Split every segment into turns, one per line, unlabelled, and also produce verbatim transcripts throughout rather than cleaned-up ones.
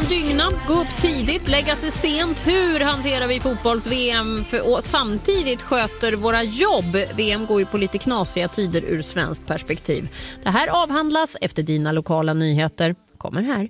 dygna, gå upp tidigt, lägga sig sent. Hur hanterar vi fotbolls-V M för, och samtidigt sköter våra jobb? V M går ju på lite knasiga tider ur svenskt perspektiv. Det här avhandlas efter dina lokala nyheter. Kommer här.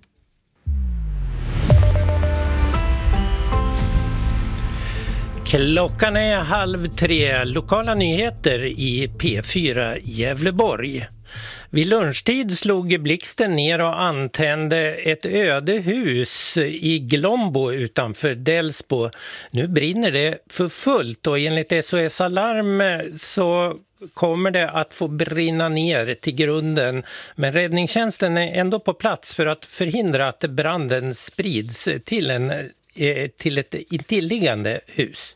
Klockan är halv tre. Lokala nyheter i P fyra Gävleborg. Vid lunchtid slog blixten ner och antände ett öde hus i Glombo utanför Delsbo. Nu brinner det för fullt och enligt S O S Alarm så kommer det att få brinna ner till grunden. Men räddningstjänsten är ändå på plats för att förhindra att branden sprids till, en, till ett intilliggande hus.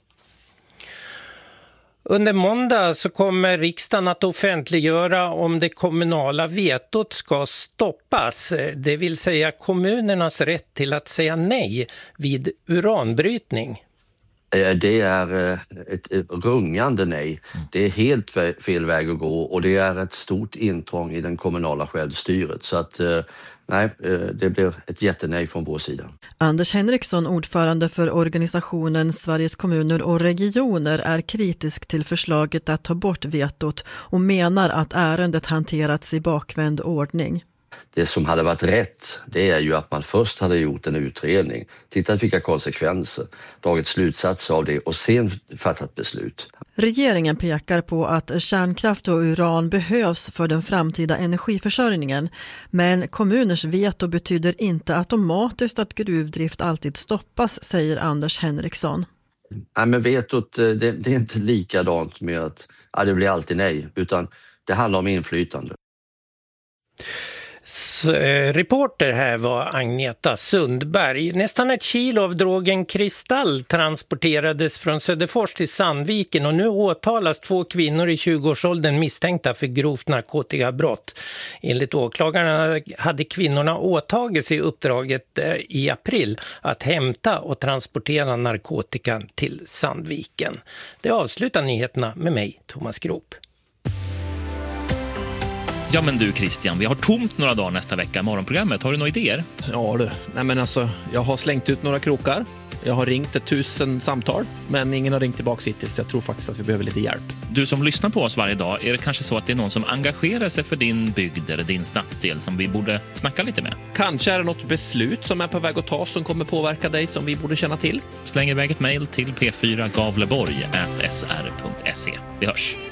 Under måndag så kommer riksdagen att offentliggöra om det kommunala vetot ska stoppas, det vill säga kommunernas rätt till att säga nej vid uranbrytning.
Det är ett rungande nej. Det är helt fel väg att gå och det är ett stort intrång i den kommunala självstyret. Så att nej, det blir ett jättenej från vår sida.
Anders Henriksson, ordförande för organisationen Sveriges kommuner och regioner, är kritisk till förslaget att ta bort vetot och menar att ärendet hanterats i bakvänd ordning.
Det som hade varit rätt, det är ju att man först hade gjort en utredning, tittat vilka konsekvenser, dragit slutsatser av det och sen fattat beslut.
Regeringen pekar på att kärnkraft och uran behövs för den framtida energiförsörjningen, men kommuners veto betyder inte automatiskt att gruvdrift alltid stoppas, säger Anders Henriksson.
Nej, men vetot, det, det är inte likadant med att ja, det blir alltid nej, utan det handlar om inflytande.
Så, eh, reporter här var Agneta Sundberg. Nästan ett kilo av drogen kristall transporterades från Söderfors till Sandviken och nu åtalas två kvinnor i tjugoårsåldern misstänkta för grovt narkotikabrott. Enligt åklagarna hade kvinnorna åtagit sig uppdraget eh, i april att hämta och transportera narkotikan till Sandviken. Det avslutar nyheterna med mig, Thomas Grop.
Ja men du Christian, vi har tomt några dagar nästa vecka i morgonprogrammet. Har du några idéer?
Ja du, nej men alltså, jag har slängt ut några krokar. Jag har ringt ett tusen samtal, men ingen har ringt tillbaka hittills. Jag tror faktiskt att vi behöver lite hjälp.
Du som lyssnar på oss varje dag, är det kanske så att det är någon som engagerar sig för din bygd eller din stadsdel som vi borde snacka lite med?
Kanske är det något beslut som är på väg att ta som kommer påverka dig som vi borde känna till.
Släng iväg ett mejl till p fyra gavleborg snabel a s r punkt se. Vi hörs!